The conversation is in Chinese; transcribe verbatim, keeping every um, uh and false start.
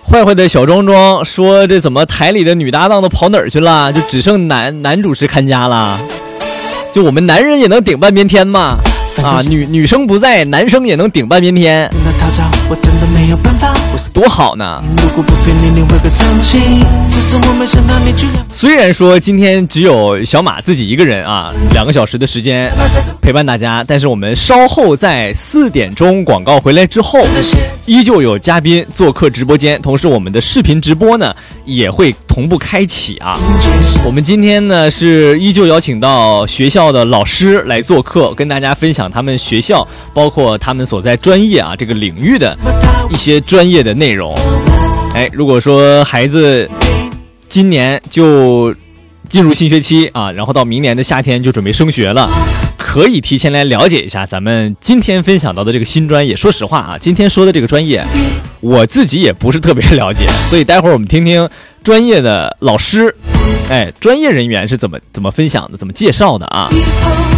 坏坏的小庄庄说：“这怎么台里的女搭档都跑哪儿去了？就只剩男男主持看家了？就我们男人也能顶半边天吗？啊，女女生不在，男生也能顶半边天，我真的没有办法，多好呢！虽然说今天只有小马自己一个人啊，两个小时的时间陪伴大家，但是我们稍后在四点钟广告回来之后，依旧有嘉宾做客直播间，同时我们的视频直播呢也会同步开启啊。我们今天呢是依旧邀请到学校的老师来做客，跟大家分享他们学校包括他们所在专业啊这个领域的一些专业的内容。哎，如果说孩子今年就进入新学期啊，然后到明年的夏天就准备升学了，可以提前来了解一下咱们今天分享到的这个新专业。说实话啊，今天说的这个专业我自己也不是特别了解，所以待会儿我们听听专业的老师，哎，专业人员是怎么怎么分享的，怎么介绍的啊。